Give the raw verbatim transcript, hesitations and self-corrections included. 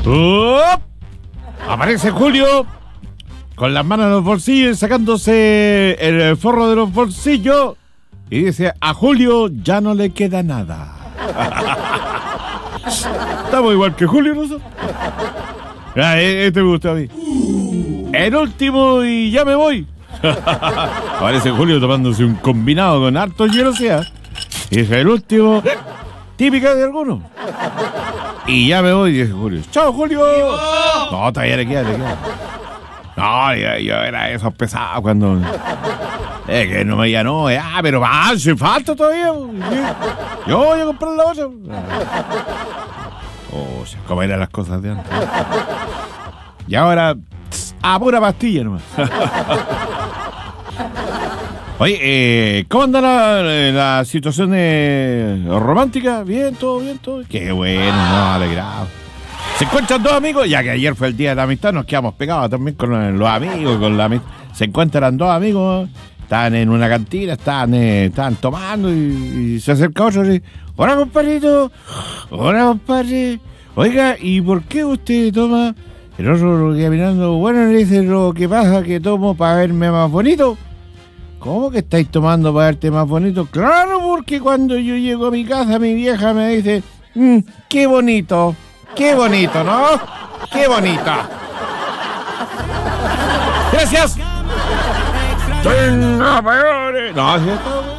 ¡Oh! Aparece Julio con las manos en los bolsillos, sacándose el forro de los bolsillos y dice: a Julio ya no le queda nada. Estamos igual que Julio nosotros. Ah, este me gusta a mí. El último y ya me voy. Aparece Julio tomándose un combinado con harto hielo, sea. Y dice: el último, típica de algunos. Y ya me voy, dice Julio. ¡Chao, Julio! No, todavía le queda, le queda. No, yo, yo era esos pesados cuando... Es que no me digan, no, ah, pero va, si falta todavía. Yo voy a comprar la olla. Oh, cómo eran las cosas de antes. Y ahora, a pura pastilla nomás. Oye, eh, ¿cómo anda la, la situación eh, romántica? Bien, todo bien, todo. Qué bueno, nos alegrado. Se encuentran dos amigos, ya que ayer fue el día de la amistad, nos quedamos pegados también con los amigos, con la amistad. Se encuentran dos amigos, estaban en una cantina, estaban, eh, estaban tomando y, y se acerca otro y dice: hola, compadrito, hola, compadre. Oiga, ¿y por qué usted toma? El otro lo queda mirando, bueno, le dice: lo que pasa que tomo para verme más bonito. ¿Cómo que estáis tomando para verte más bonito? Claro, porque cuando yo llego a mi casa, mi vieja me dice: mmm, qué bonito. ¡Qué bonito!, ¿no? ¡Qué bonito! ¡Gracias! ¡Tenga peores! No, ¿cierto?